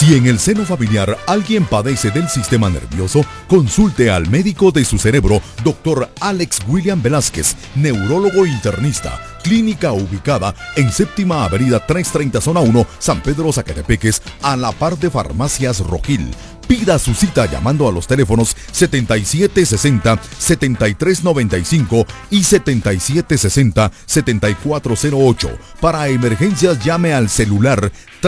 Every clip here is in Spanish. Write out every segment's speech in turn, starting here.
Si en el seno familiar alguien padece del sistema nervioso, consulte al médico de su cerebro, Dr. Alex William Velázquez, neurólogo internista. Clínica ubicada en Séptima Avenida 330 Zona 1, San Pedro Zacatepeques, a la par de Farmacias Rojil. Pida su cita llamando a los teléfonos 7760-7395 y 7760-7408. Para emergencias llame al celular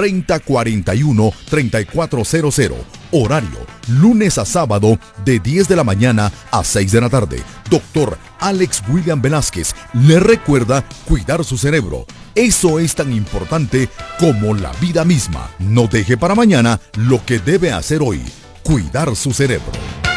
3041-3400. Horario, lunes a sábado de 10 de la mañana a 6 de la tarde. Doctor Alex William Velázquez le recuerda cuidar su cerebro. Eso es tan importante como la vida misma. No deje para mañana lo que debe hacer hoy. Cuidar su cerebro.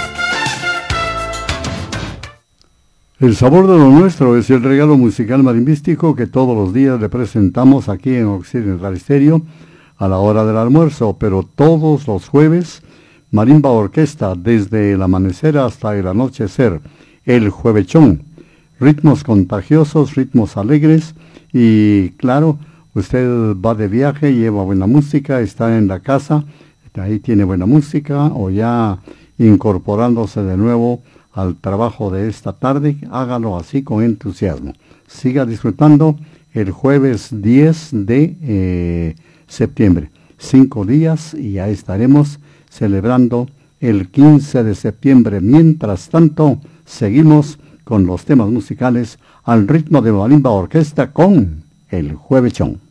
El sabor de lo nuestro es el regalo musical marimbístico que todos los días le presentamos aquí en Occidental Estéreo a la hora del almuerzo, pero todos los jueves, Marimba Orquesta desde el amanecer hasta el anochecer, el juevechón, ritmos contagiosos, ritmos alegres y claro, usted va de viaje, lleva buena música, está en la casa, ahí tiene buena música o ya incorporándose de nuevo al trabajo de esta tarde, hágalo así con entusiasmo. Siga disfrutando el jueves 10 de septiembre. 5 días y ya estaremos celebrando el 15 de septiembre. Mientras tanto, seguimos con los temas musicales al ritmo de Marimba Orquesta con el Juevechón.